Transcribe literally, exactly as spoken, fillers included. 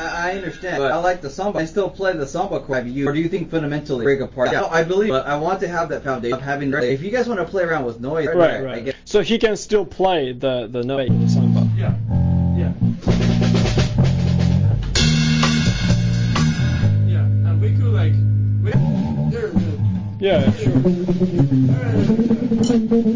I, I understand, but I like the samba. I still play the samba chord. You, or do you think fundamentally break apart? Yeah, I believe, but I want to have that foundation of having. If you guys want to play around with noise, right, right, right. I get. So he can still play the the note of the samba. Yeah, yeah. Yeah, and we could like. We, there, there. Yeah, sure. All right, all right, all right.